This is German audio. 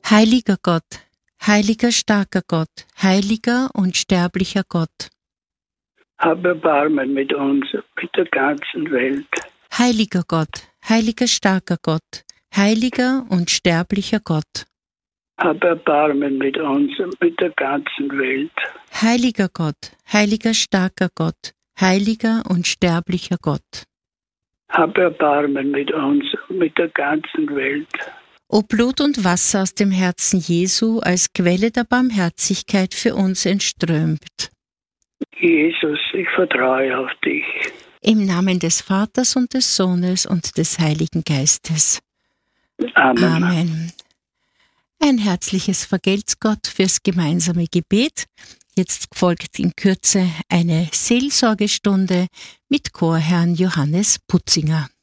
Heiliger Gott, heiliger starker Gott, heiliger und sterblicher Gott. Hab Erbarmen mit uns, mit der ganzen Welt. Heiliger Gott, heiliger starker Gott, heiliger und sterblicher Gott. Hab Erbarmen mit uns, mit der ganzen Welt. Heiliger Gott, heiliger starker Gott, heiliger und sterblicher Gott. Hab Erbarmen mit uns, mit der ganzen Welt. O Blut und Wasser aus dem Herzen Jesu als Quelle der Barmherzigkeit für uns entströmt. Jesus, ich vertraue auf dich. Im Namen des Vaters und des Sohnes und des Heiligen Geistes. Amen. Amen. Ein herzliches Vergelt's Gott fürs gemeinsame Gebet. Jetzt folgt in Kürze eine Seelsorgestunde mit Chorherrn Johannes Putzinger.